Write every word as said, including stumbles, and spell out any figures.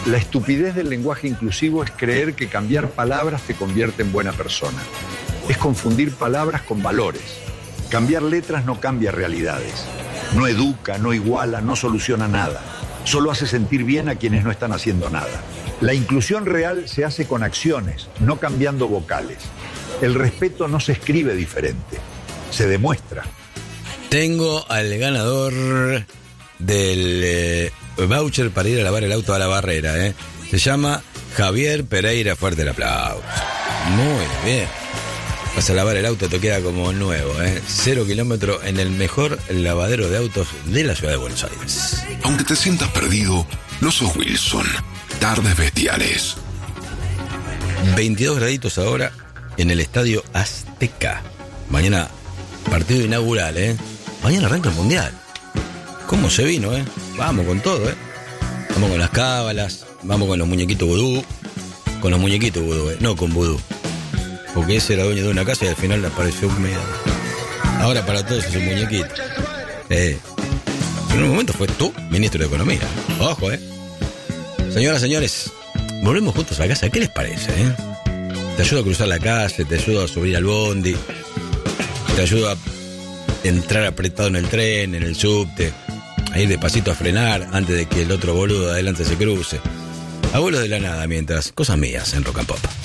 La estupidez del lenguaje inclusivo es creer que cambiar palabras te convierte en buena persona. Es confundir palabras con valores. Cambiar letras no cambia realidades. No educa, no iguala, no soluciona nada. Solo hace sentir bien a quienes no están haciendo nada. La inclusión real se hace con acciones, no cambiando vocales. El respeto no se escribe diferente, se demuestra. Tengo al ganador del eh, voucher para ir a lavar el auto a la barrera, ¿eh? Se llama Javier Pereira. Fuerte el aplauso. Muy bien. Vas a lavar el auto, te queda como nuevo, ¿eh? Cero kilómetro en el mejor lavadero de autos de la ciudad de Buenos Aires. Aunque te sientas perdido, no sos Wilson. Tardes bestiales. veintidós graditos ahora en el Estadio Azteca. Mañana partido inaugural, ¿eh? Mañana arranca el Mundial. ¿Cómo se vino, eh? Vamos con todo, ¿eh? Vamos con las cábalas, vamos con los muñequitos vudú. Con los muñequitos vudú, ¿eh? No con vudú. Porque ese era dueño de una casa y al final le apareció un medio. Ahora para todos es un muñequito. Eh. En un momento fue tú, ministro de Economía. Ojo, ¿eh? Señoras, señores, volvemos juntos a casa. ¿Qué les parece, eh? Te ayudo a cruzar la calle, te ayudo a subir al bondi, te ayudo a entrar apretado en el tren, en el subte, a ir despacito a frenar antes de que el otro boludo de adelante se cruce. Abuelos de la nada, mientras cosas mías en Rock and Pop.